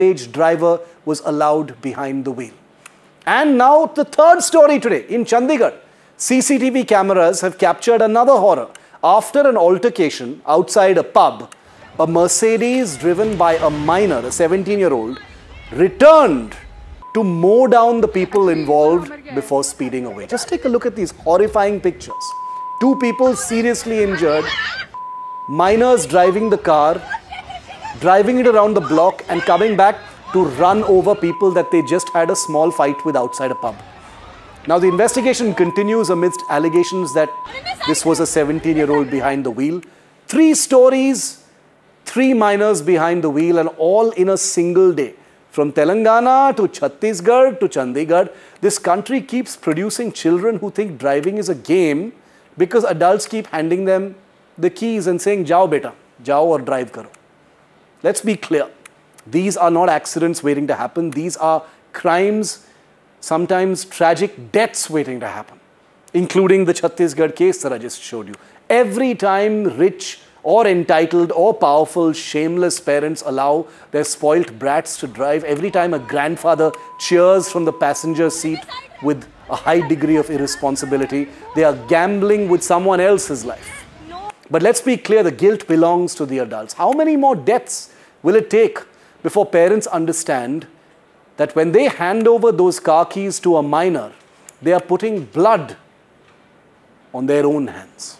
underage driver was allowed behind the wheel. And now the third story today in Chandigarh. CCTV cameras have captured another horror. After an altercation outside a pub, a Mercedes driven by a minor, a 17-year-old, returned to mow down the people involved before speeding away. Just take a look at these horrifying pictures. Two people seriously injured, minors driving the car, driving it around the block and coming back to run over people that they just had a small fight with outside a pub. Now the investigation continues amidst allegations that this was a 17-year-old behind the wheel. 3 stories, 3 minors behind the wheel, and all in a single day. From Telangana to Chhattisgarh to Chandigarh, this country keeps producing children who think driving is a game because adults keep handing them the keys and saying, "Jao beta, jao or drive karo." Let's be clear. These are not accidents waiting to happen. These are crimes, sometimes tragic deaths waiting to happen, including the Chhattisgarh case that I just showed you. Every time rich or entitled or powerful, shameless parents allow their spoilt brats to drive, every time a grandfather cheers from the passenger seat with a high degree of irresponsibility, they are gambling with someone else's life. But let's be clear, the guilt belongs to the adults. How many more deaths will it take before parents understand that when they hand over those car keys to a minor, they are putting blood on their own hands?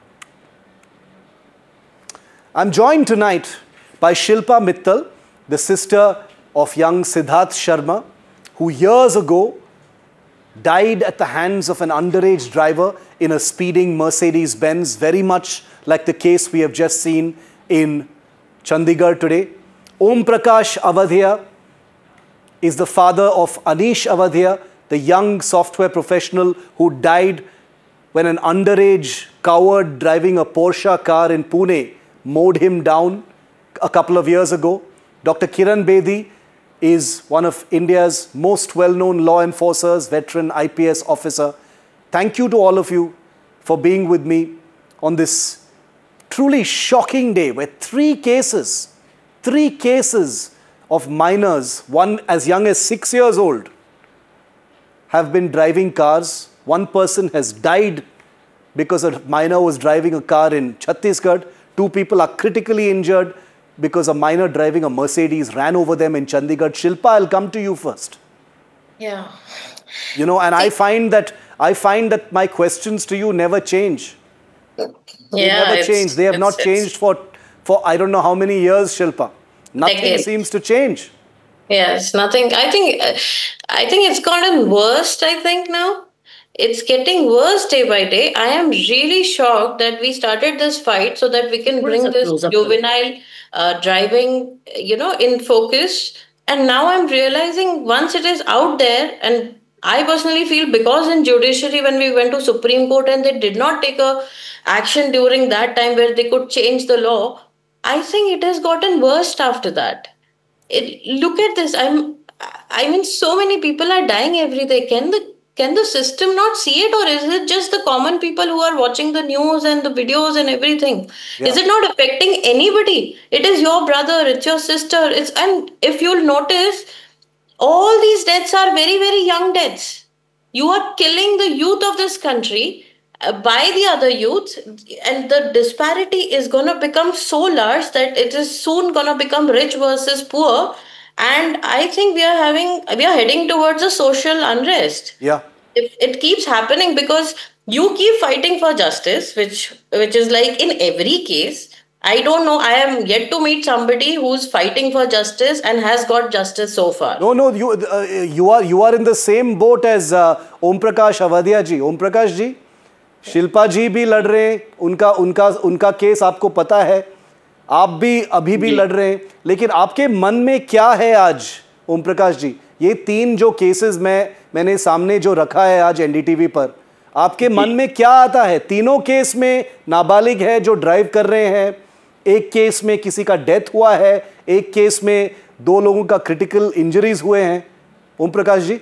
I'm joined tonight by Shilpa Mittal, the sister of young Siddharth Sharma, who years ago died at the hands of an underage driver in a speeding Mercedes-Benz, very much like the case we have just seen in Chandigarh today. Om Prakash Avadhia is the father of Anish Avadhia, the young software professional who died when an underage coward driving a Porsche car in Pune mowed him down a couple of years ago. Dr. Kiran Bedi is one of India's most well-known law enforcers, veteran IPS officer. Thank you to all of you for being with me on this truly shocking day where 3 cases of minors, one as young as 6 years old, have been driving cars. One person has died because a minor was driving a car in Chhattisgarh. 2 people are critically injured because a minor driving a Mercedes ran over them in Chandigarh. Shilpa, I'll come to you first. Yeah. You know, and I find that my questions to you never change. They never change. They have not changed for I don't know how many years, Shilpa. Nothing seems to change. Yes, nothing. I think it's gotten worse, I think now. It's getting worse day by day. I am really shocked that we started this fight so that we can bring this juvenile driving, in focus. And now I'm realizing once it is out there, and I personally feel because in judiciary, when we went to Supreme Court and they did not take a action during that time where they could change the law, I think it has gotten worse after that. Look at this. I mean, so many people are dying every day. Can the system not see it, or is it just the common people who are watching the news and the videos and everything? Yeah. Is it not affecting anybody? It is your brother, it's your sister. And if you'll notice, all these deaths are very, very young deaths. You are killing the youth of this country by the other youth, and the disparity is going to become so large that it is soon going to become rich versus poor. And I think we are heading towards a social unrest. Yeah. If it keeps happening, because you keep fighting for justice, which is like in every case. I don't know. I am yet to meet somebody who's fighting for justice and has got justice so far. No, you are in the same boat as Om Prakash Avadhia ji. Om Prakash ji, Shilpa जी भी लड़ रहे हैं, उनका case आपको पता है, आप भी अभी भी लड़ रहे हैं, लेकिन आपके मन में क्या है आज ओम प्रकाश जी? ये 3 जो केसेस मैंने सामने जो रखा है आज एनडीटीवी पर, आपके मन में क्या आता है? तीनों केस में नाबालिग है जो ड्राइव कर रहे हैं, एक केस में किसी का डेथ हुआ है, एक केस में 2 लोगों का क्रिटिकल इंजरीज हुए हैं. ओम प्रकाश जी,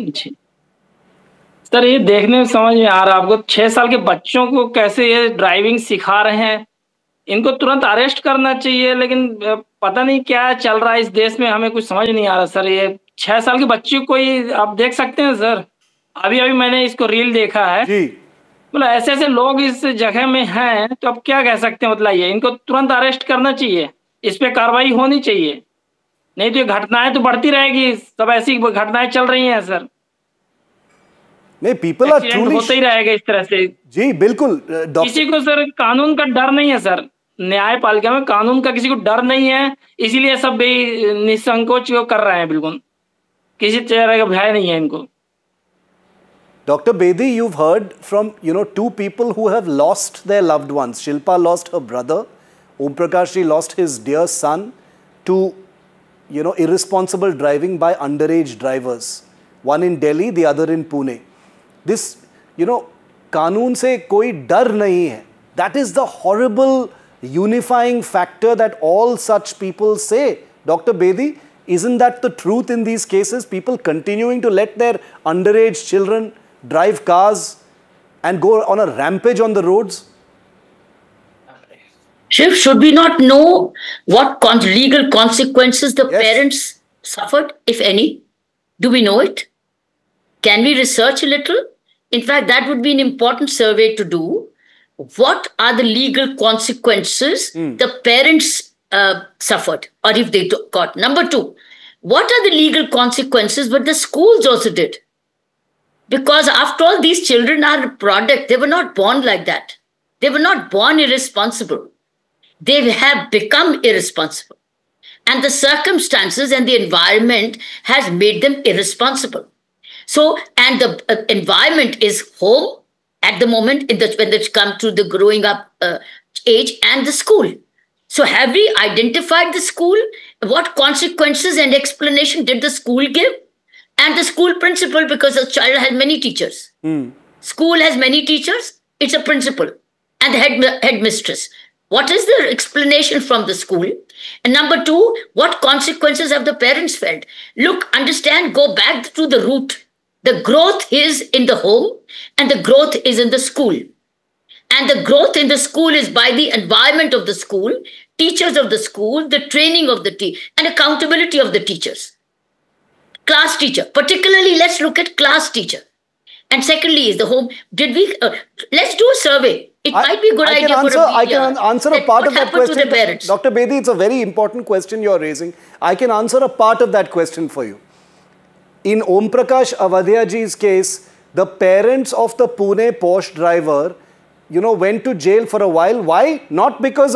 सर ये देखने में समझ में आ रहा है आपको 6 साल के बच्चों को कैसे ये ड्राइविंग सिखा रहे हैं, इनको तुरंत अरेस्ट करना चाहिए, लेकिन पता नहीं क्या चल रहा है इस देश में, हमें कुछ समझ नहीं आ रहा सर। ये 6 साल की बच्ची को ही आप देख सकते हैं सर, अभी अभी मैंने इसको रील देखा है। जी मतलब ऐसे ऐसे लोग इस जगह में हैं, तो अब क्या कह सकते हैं, मतलब ये इनको तुरंत अरेस्ट करना चाहिए, इस पे कार्रवाई होनी चाहिए, नहीं तो ये घटनाएं तो बढ़ती रहेगी, सब ऐसी घटनाएं चल रही हैं सर। नहीं, पीपल आर एक्सीडेंट ट्रूली, होता ही रहेगा इस तरह से। जी बिल्कुल किसी को सर कानून का डर नहीं है सर, न्यायपालिका में कानून का किसी को डर नहीं है, इसीलिए सब भी निसंकोच कर रहे हैं, बिल्कुल किसी तरह का भय नहीं है इनको। Dr. Bedi, you've heard from, two people who have lost their loved ones. Shilpa lost her brother. Om Prakash ji lost his dear son to, irresponsible driving by underage drivers. One in Delhi, the other in Pune. This, कानून से कोई डर नहीं है. That is the horrible unifying factor that all such people say. Dr. Bedi, isn't that the truth in these cases? People continuing to let their underage children drive cars and go on a rampage on the roads? Shiv, should we not know what legal consequences the Yes. parents suffered, if any? Do we know it? Can we research a little? In fact, that would be an important survey to do. What are the legal consequences the parents suffered, or if they got? Number two, what are the legal consequences what the schools also did? Because after all, these children are a product. They were not born like that. They were not born irresponsible. They have become irresponsible. And the circumstances and the environment has made them irresponsible. So, and the environment is home at the moment when they come to the growing up age, and the school. So have we identified the school? What consequences and explanation did the school give? And the school principal, because the child has many teachers. School has many teachers, it's a principal and the headmistress. What is the explanation from the school? And number two, what consequences have the parents felt? Look, understand, go back to the root. The growth is in the home and the growth is in the school. And the growth in the school is by the environment of the school, teachers of the school, the training of the and accountability of the teachers. Class teacher, particularly let's look at class teacher. And secondly is the home. Did we, let's do a survey. It might be a good idea for a I can answer a part of that question. To the parents? Dr. Bedi, it's a very important question you're raising. I can answer a part of that question for you. In Om Prakash Avadhya ji's case, the parents of the Pune Porsche driver, went to jail for a while. Why? Not because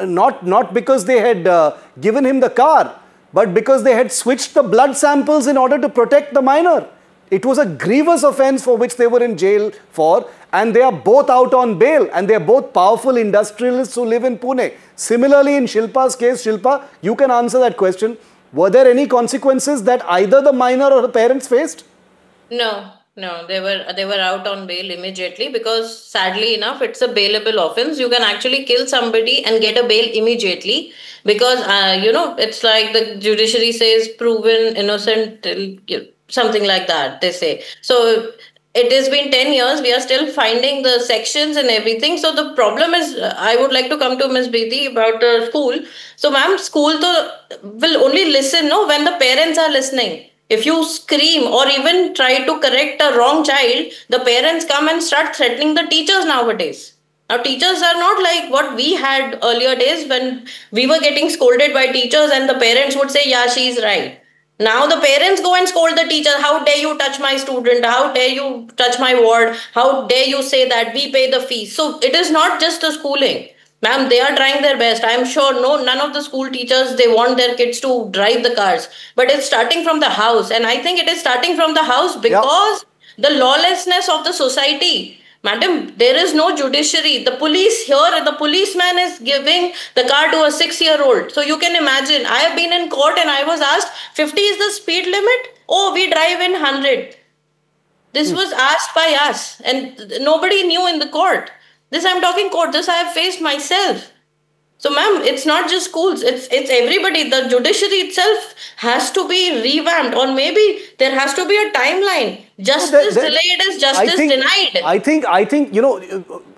they had given him the car, but because they had switched the blood samples in order to protect the minor. It was a grievous offense for which they were in jail for, and they are both out on bail, and they are both powerful industrialists who live in Pune. Similarly, in Shilpa's case, Shilpa, you can answer that question. Were there any consequences that either the minor or the parents faced? No, they were out on bail immediately, because sadly enough, it's a bailable offense. You can actually kill somebody and get a bail immediately, because it's like the judiciary says proven innocent, something like that they say. So it has been 10 years, we are still finding the sections and everything. So the problem is, I would like to come to Ms. Bedi about the school. So ma'am, school will only listen when the parents are listening. If you scream or even try to correct a wrong child, the parents come and start threatening the teachers nowadays. Now, teachers are not like what we had earlier days when we were getting scolded by teachers and the parents would say, yeah, she's right. Now the parents go and scold the teacher. How dare you touch my student? How dare you touch my ward? How dare you say that? We pay the fees. So it is not just the schooling. Ma'am, they are trying their best. I'm sure none of the school teachers, they want their kids to drive the cars. But it's starting from the house. And I think it is starting from the house because the lawlessness of the society. Madam, there is no judiciary. The police here, the policeman is giving the car to a 6-year-old. So you can imagine, I have been in court and I was asked, 50 is the speed limit? Oh, we drive in 100. This was asked by us and nobody knew in the court. This I'm talking court, this I have faced myself. So ma'am, it's not just schools, it's everybody. The judiciary itself has to be revamped, or maybe there has to be a timeline. Justice delayed is justice denied. I think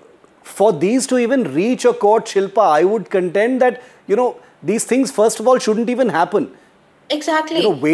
for these to even reach a court, Shilpa, I would contend that, these things, first of all, shouldn't even happen. Exactly.